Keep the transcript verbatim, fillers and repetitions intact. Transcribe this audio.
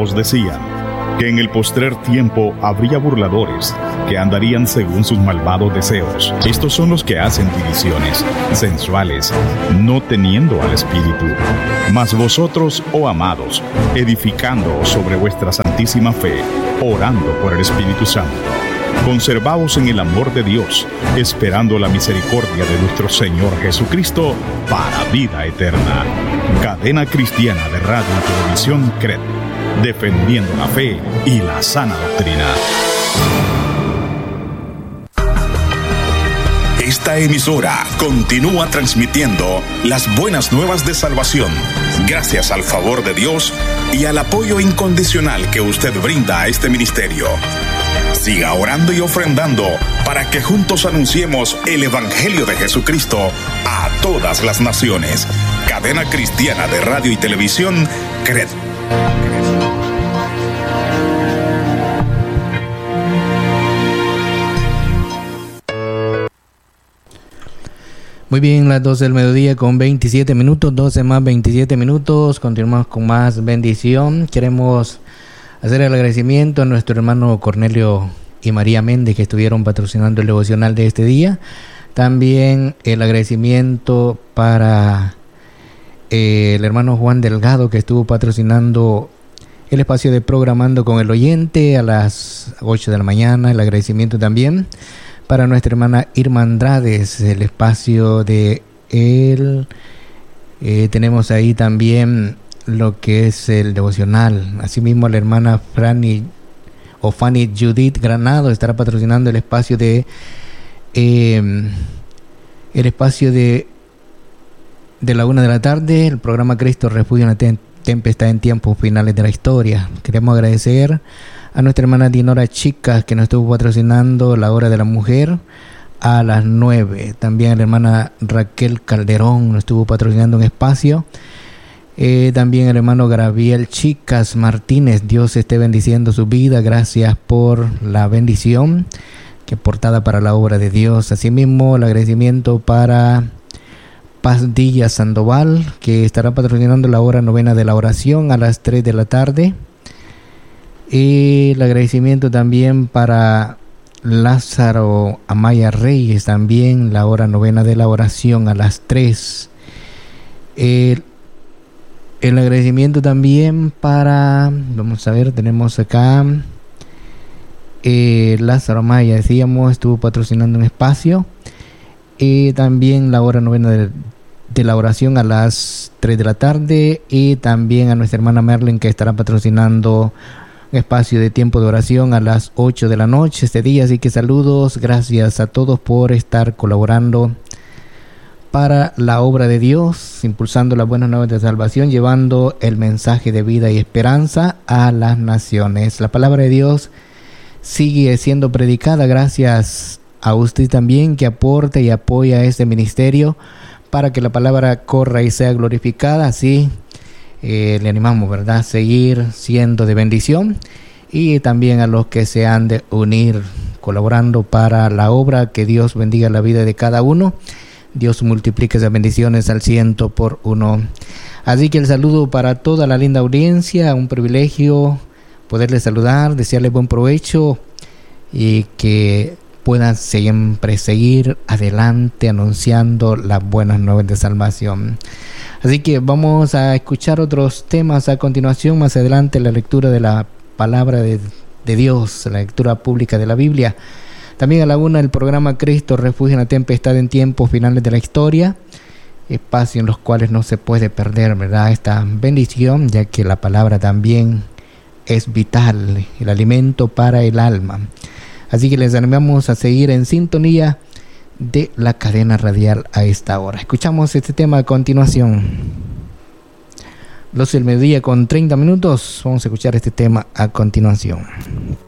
os decían que en el postrer tiempo habría burladores que andarían según sus malvados deseos. Estos son los que hacen divisiones sensuales, no teniendo al Espíritu. Mas vosotros, oh amados, edificándoos sobre vuestra santísima fe, orando por el Espíritu Santo, conservaos en el amor de Dios, esperando la misericordia de nuestro Señor Jesucristo para vida eterna. Cadena Cristiana de Radio y Televisión C R E T, defendiendo la fe y la sana doctrina. Esta emisora continúa transmitiendo las buenas nuevas de salvación, gracias al favor de Dios y al apoyo incondicional que usted brinda a este ministerio. Siga orando y ofrendando para que juntos anunciemos el Evangelio de Jesucristo a todas las naciones. Cadena Cristiana de Radio y Televisión C R E T. Muy bien, las doce del mediodía con veintisiete minutos, doce más veintisiete minutos. Continuamos con más bendición. Queremos hacer el agradecimiento a nuestro hermano Cornelio y María Méndez, que estuvieron patrocinando el devocional de este día. También el agradecimiento para eh, el hermano Juan Delgado, que estuvo patrocinando el espacio de Programando con el Oyente a las ocho de la mañana. El agradecimiento también para nuestra hermana Irma Andrades, el espacio de él. Eh, tenemos ahí también lo que es el devocional. Asimismo, la hermana Franny o Fanny Judith Granado estará patrocinando el espacio de eh, el espacio de de la una de la tarde, el programa Cristo Refugio en la tem- Tempestad en tiempos finales de la historia. Queremos agradecer a nuestra hermana Dinora Chicas, que nos estuvo patrocinando la hora de la mujer a las nueve. También a la hermana Raquel Calderón nos estuvo patrocinando un espacio. Eh, también el hermano Gabriel Chicas Martínez, Dios esté bendiciendo su vida. Gracias por la bendición que aportada para la obra de Dios. Asimismo, el agradecimiento para Paz Díaz Sandoval, que estará patrocinando la hora novena de la oración a las tres de la tarde. Y el agradecimiento también para Lázaro Amaya Reyes, también la hora novena de la oración a las tres. El, el agradecimiento también para, vamos a ver, tenemos acá eh, Lázaro Amaya, decíamos, estuvo patrocinando un espacio. Y también la hora novena de, de la oración a las tres de la tarde. Y también a nuestra hermana Merlin, que estará patrocinando espacio de tiempo de oración a las ocho de la noche este día. Así que saludos, gracias a todos por estar colaborando para la obra de Dios, impulsando las buenas nuevas de salvación, llevando el mensaje de vida y esperanza a las naciones. La palabra de Dios sigue siendo predicada gracias a usted también, que aporta y apoya a este ministerio para que la palabra corra y sea glorificada. Así Eh, le animamos, ¿verdad?, a seguir siendo de bendición, y también a los que se han de unir colaborando para la obra. Que Dios bendiga la vida de cada uno. Dios multiplique esas bendiciones al ciento por uno. Así que el saludo para toda la linda audiencia, un privilegio poderles saludar, desearles buen provecho y que puedan siempre seguir adelante anunciando las buenas nuevas de salvación. Así que vamos a escuchar otros temas a continuación. Más adelante la lectura de la palabra de, de Dios, la lectura pública de la Biblia. También a la una el programa Cristo Refugio en la Tempestad en tiempos finales de la historia. Espacio en los cuales no se puede perder, ¿verdad?, esta bendición, ya que la palabra también es vital, el alimento para el alma. Así que les animamos a seguir en sintonía de la cadena radial a esta hora. Escuchamos este tema a continuación. doce del mediodía con treinta minutos. Vamos a escuchar este tema a continuación.